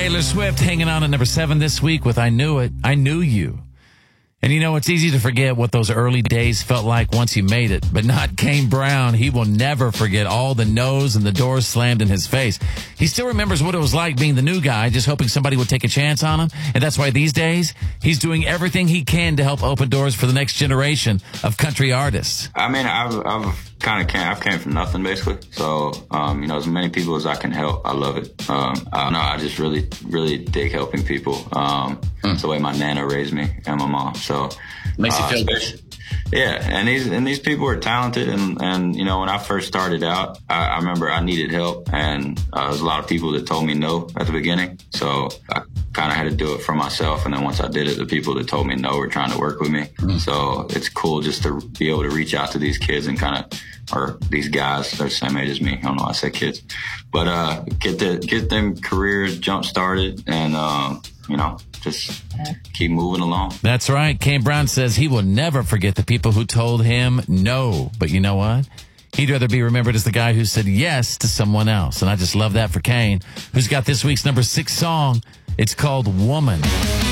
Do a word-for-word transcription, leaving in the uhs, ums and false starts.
Taylor Swift hanging on at number seven this week with I Knew It, I Knew You. And you know, it's easy to forget what those early days felt like once you made it, but not Kane Brown. He will never forget all the no's and the doors slammed in his face. He still remembers what it was like being the new guy, just hoping somebody would take a chance on him. And that's why these days, he's doing everything he can to help open doors for the next generation of country artists. I mean, I've, I've kind of came, I've came from nothing, basically. So, um, you know, as many people as I can help, I love it. Um, I know I just really, really dig helping people. Um, mm. It's the way my nana raised me and my mom. So, makes uh, you feel good. Yeah, and these and these people are talented, and, and you know, when I first started out, I, I remember I needed help, and uh, there was a lot of people that told me no at the beginning, so I kind of had to do it for myself, and then once I did it, the people that told me no were trying to work with me, mm-hmm. so it's cool just to be able to reach out to these kids and kind of, or these guys, they're the same age as me, I don't know why I said kids, but uh, get the, get them careers jump started, and um, you know, just keep moving along. That's right. Kane Brown says he will never forget the people who told him no. But you know what? He'd rather be remembered as the guy who said yes to someone else. And I just love that for Kane, who's got this week's number six song. It's called Woman.